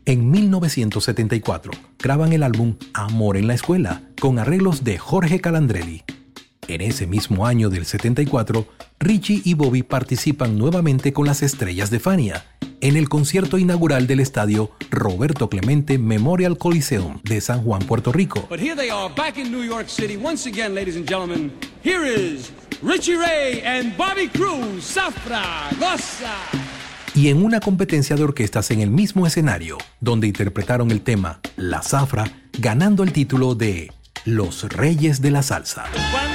En 1974, graban el álbum Amor en la Escuela, con arreglos de Jorge Calandrelli. En ese mismo año del 74, Richie y Bobby participan nuevamente con las Estrellas de Fania en el concierto inaugural del estadio Roberto Clemente Memorial Coliseum de San Juan, Puerto Rico. But here they are back in New York City once again, ladies and gentlemen. Here is Richie Ray and Bobby Cruz, Zafra, Goza. Y en una competencia de orquestas en el mismo escenario, donde interpretaron el tema La Zafra, ganando el título de Los Reyes de la Salsa.